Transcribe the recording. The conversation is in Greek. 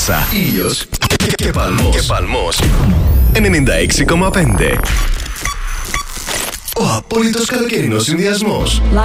ανάσα, ήλιος και παλμός. 96,5. Ο απόλυτος καλοκαιρινός συνδυασμός.